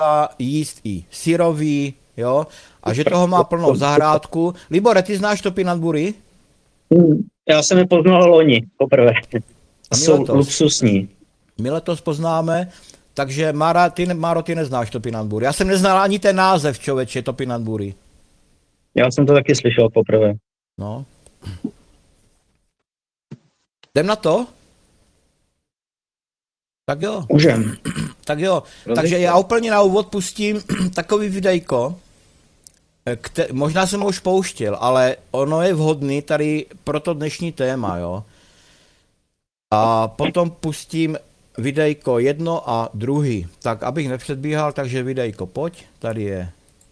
jíst i syrový, jo, a že toho má plnou zahrádku. Libore, ty znáš Topinambury? Já jsem je poznal loni poprvé. A my Jsou letos. luxusní. My letos poznáme, takže Máro, ty neznáš Topinambury. Já jsem neznal ani ten název, člověče, Topinambury. Já jsem to taky slyšel poprvé. No. Jdem na to? Tak jo. Můžem. Tak jo. Takže já úplně na úvod pustím takový videjko, možná jsem ho už pouštěl, ale ono je vhodný tady pro to dnešní téma, jo. A potom pustím videjko jedno a druhý. Tak abych nepředbíhal, takže videjko, pojď, tady je.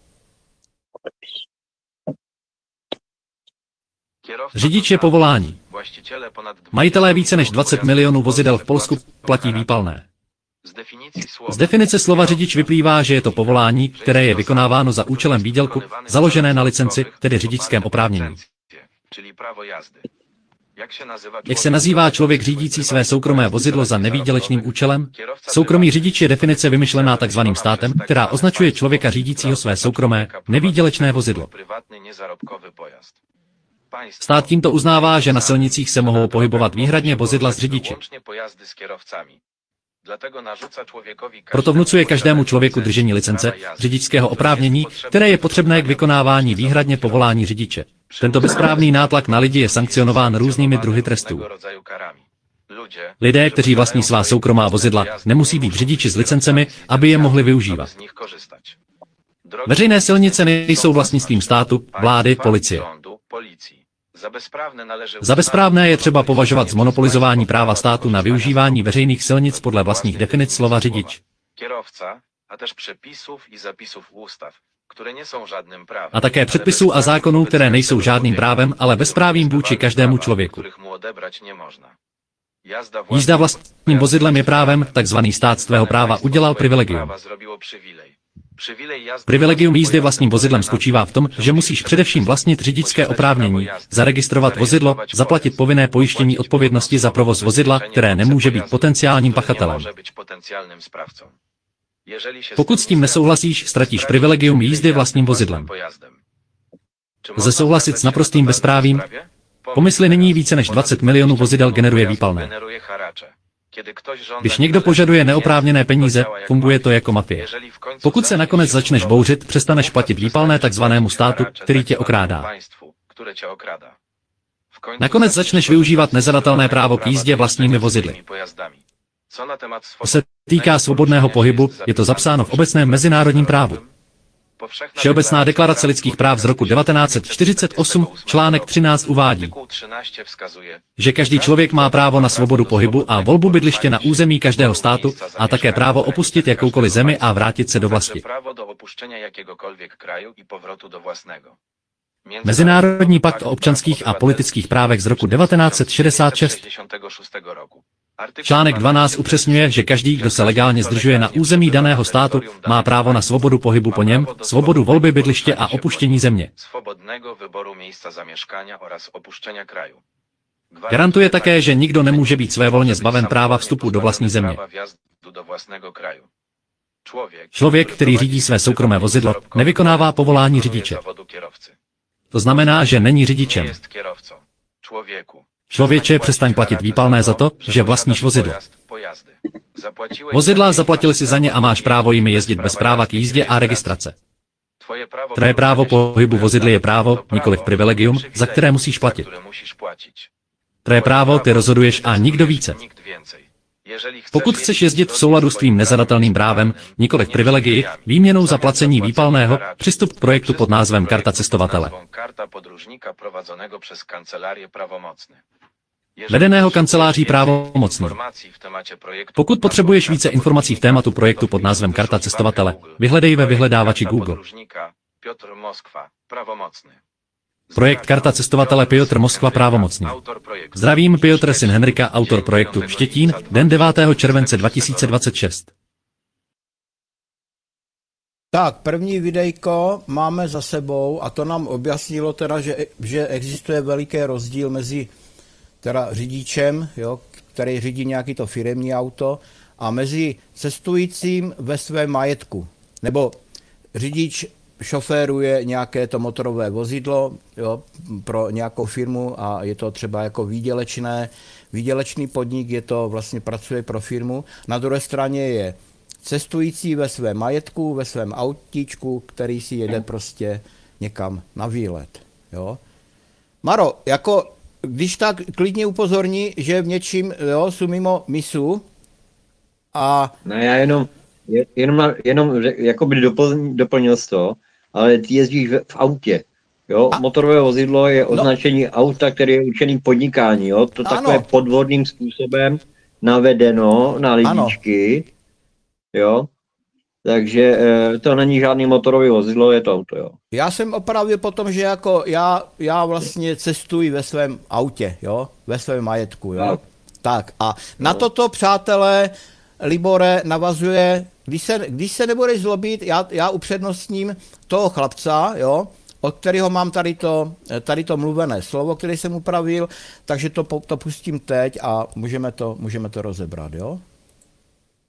Řidič je povolání. Majitelé více než 20 milionů vozidel v Polsku platí výpalné. Z definice slova řidič vyplývá, že je to povolání, které je vykonáváno za účelem výdělku, založené na licenci, tedy řidičském oprávnění. Jak se nazývá člověk řídící své soukromé vozidlo za nevýdělečným účelem? Soukromý řidič je definice vymyšlená takzvaným státem, která označuje člověka řídícího své soukromé, nevýdělečné vozidlo. Stát tímto uznává, že na silnicích se mohou pohybovat výhradně vozidla s řidiči. Proto vnucuje každému člověku držení licence, řidičského oprávnění, které je potřebné k vykonávání výhradně povolání řidiče. Tento bezprávný nátlak na lidi je sankcionován různými druhy trestů. Lidé, kteří vlastní svá soukromá vozidla, nemusí být řidiči s licencemi, aby je mohli využívat. Veřejné silnice nejsou vlastnictvím státu, vlády, policie. Za bezprávné je třeba považovat zmonopolizování práva státu na využívání veřejných silnic podle vlastních definic slova řidič. A také předpisů a zákonů, které nejsou žádným právem, ale bezprávím vůči každému člověku. Jízda vlastním vozidlem je právem, takzvaný stát svého práva udělal privilegium. Privilegium jízdy vlastním vozidlem spočívá v tom, že musíš především vlastnit řidičské oprávnění, zaregistrovat vozidlo, zaplatit povinné pojištění odpovědnosti za provoz vozidla, které nemůže být potenciálním pachatelem. Pokud s tím nesouhlasíš, ztratíš privilegium jízdy vlastním vozidlem. Lze souhlasit s naprostým bezprávím? Pomysli nyní více než 20 milionů vozidel generuje výpalné. Když někdo požaduje neoprávněné peníze, funguje to jako mafie. Pokud se nakonec začneš bouřit, přestaneš platit výpalné takzvanému státu, který tě okrádá. Nakonec začneš využívat nezadatelné právo k jízdě vlastními vozidly. Co se týká svobodného pohybu, je to zapsáno v obecném mezinárodním právu. Všeobecná deklarace lidských práv z roku 1948, článek 13 uvádí, že každý člověk má právo na svobodu pohybu a volbu bydliště na území každého státu a také právo opustit jakoukoliv zemi a vrátit se do vlasti. Mezinárodní pakt o občanských a politických právech z roku 1966. Článek 12 upřesňuje, že každý, kdo se legálně zdržuje na území daného státu, má právo na svobodu pohybu po něm, svobodu volby bydliště a opuštění země. Garantuje také, že nikdo nemůže být svévolně zbaven práva vstupu do vlastní země. Člověk, který řídí své soukromé vozidlo, nevykonává povolání řidiče. To znamená, že není řidičem. Člověče, přestaň platit výpalné za to, že vlastníš vozidlo. Vozidla zaplatil si za ně a máš právo jimi jezdit bez práva k jízdě a registrace. Tvé právo pohybu vozidly je právo, nikoliv privilegium, za které musíš platit. Tvé právo ty rozhoduješ a nikdo více. Pokud chceš jezdit v souladu s tvým nezadatelným právem, nikoliv privilegii, výměnou za placení výpalného, přistup k projektu pod názvem Karta cestovatele. Vedeného kanceláří právomocný. Pokud potřebuješ více informací v tématu projektu pod názvem Karta cestovatele, vyhledej ve vyhledávači Google. Projekt Karta cestovatele Piotr Moskva právomocný. Zdravím, Piotr, syn Henrika, autor projektu Štětín, den 9. července 2026. Tak, první videjko máme za sebou a to nám objasnilo teda, že existuje veliký rozdíl mezi teda řidičem, jo, který řídí nějaký to firemní auto, a mezi cestujícím ve svém majetku. nebo řidič šoféruje nějaké to motorové vozidlo, jo, pro nějakou firmu a je to třeba jako výdělečný podnik, je to vlastně pracuje pro firmu. Na druhé straně je cestující ve svém majetku, ve svém autíčku, který si jede prostě někam na výlet. Jo. Maro, jako když tak klidně upozorní, že v něčím jsou mimo misu a... Ne, já jenom jakoby doplnil jsi to, ale ty jezdíš v autě. Jo? Motorové vozidlo je označení auta, který je určený k podnikání. Jo? To takové podvodným způsobem navedeno na lidičky. Jo? Takže to není žádný motorový vozidlo, je to auto. Jo? Já jsem opravdu potom, že jako já vlastně cestuji ve svém autě, jo? Ve svém majetku. Jo? Tak a na toto, přátelé, Libore, navazuje, když se nebudeš zlobit, já upřednostním toho chlapca, jo, od kterého mám tady to mluvené slovo, které jsem upravil, takže to pustím teď a můžeme to rozebrat, jo.